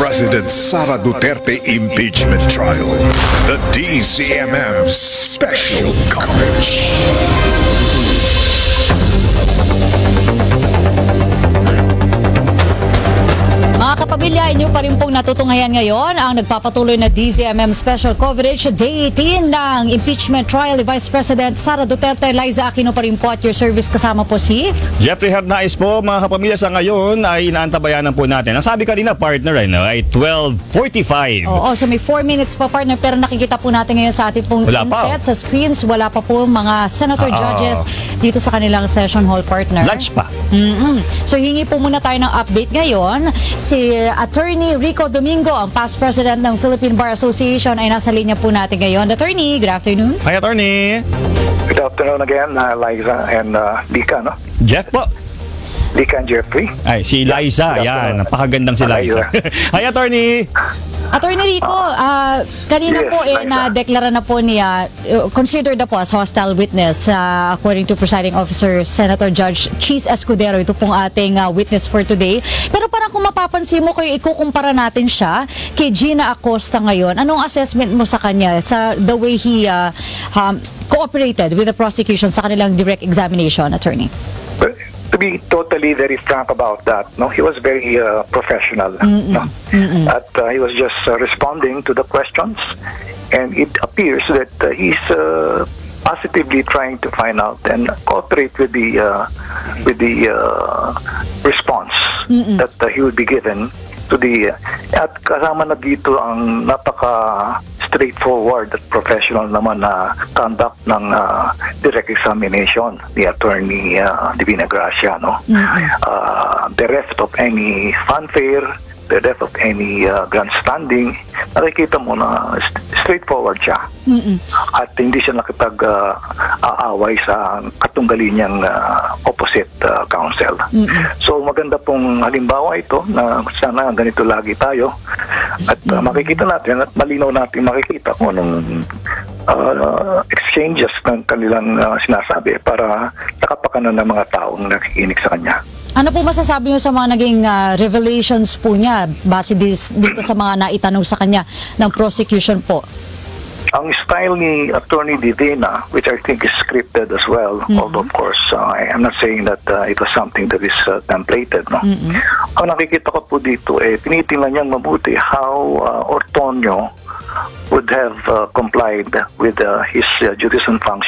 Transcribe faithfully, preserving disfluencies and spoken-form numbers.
President Sara Duterte impeachment trial. The D C M M special coverage. Mga kapamilya, inyo pa rin pong natutunghayan ngayon ang nagpapatuloy na D Z M M special coverage Day eighteen ng impeachment trial ni Vice President Sara Duterte. Liza Aquino pa rin po at your service, kasama po si Jeffrey Hernais po. Mga kapamilya, sa ngayon ay inaantabayanan po natin. Ang sabi kanina, partner, ano, ay twelve forty-five. Oo, so may four minutes pa, partner, pero nakikita po natin ngayon sa ating pong Wala pa. inset sa screens. Wala pa po mga senator Ah. judges dito sa kanilang session hall, partner. Lunch pa. Mm-mm. So hingi po muna tayo ng update ngayon. Si Attorney Rico Domingo, ang past president ng Philippine Bar Association, ay nasa linya po natin ngayon. Attorney, good afternoon. Hi, attorney. Good afternoon again, uh, Liza and uh, Lika, no? Jeff po. Lika and Jeffrey. Ay, si Liza. Good Yan, afternoon. napakagandang si Hi, Liza. Hi, attorney. Attorney Rico, ah, kanina Yes, po eh, Liza. na-deklara na po niya, uh, considered na po as hostile witness uh, according to presiding officer Senator Judge Cheese Escudero. Ito pong ating uh, witness for today. Pero parang kung mapapansin mo, kung ikukumpara natin siya kay Gina Acosta ngayon, anong assessment mo sa kanya, sa the way he uh, um, cooperated with the prosecution sa kanilang direct examination, attorney? But to be totally very frank about that, no, he was very uh, professional, no, at uh, he was just uh, responding to the questions, and it appears that uh, he's uh, positively trying to find out and cooperate with the uh, with the uh, response that uh, he would be given to the at kasama na dito ang napaka straightforward at professional naman na conduct ng uh, direct examination ni Attorney uh, Divina Gracia, no? Uh, bereft of any fanfare, bereft of any uh, grandstanding, nakikita mo na st- straightforward siya. At hindi siya nakipag-aaway uh, sa katunggali niyang uh, opposite uh, counsel. So maganda pong halimbawa ito na sana ganito lagi tayo. At uh, makikita natin at malinaw natin makikita kung anong uh, exchanges ng kanilang uh, sinasabi para nakapakanan ng mga taong nakikinig sa kanya. Ano po masasabi niyo sa mga naging uh, revelations po niya base dis, dito sa mga naitanong sa kanya ng prosecution po? Ang style ni Attorney Divina, which I think is scripted as well, although of course uh, I am not saying that uh, it was something that is uh, templated, no? Ang nakikita ko po dito, eh, tinitingnan niyang mabuti how uh, Ortonio would have uh, complied with uh, his uh, judicial function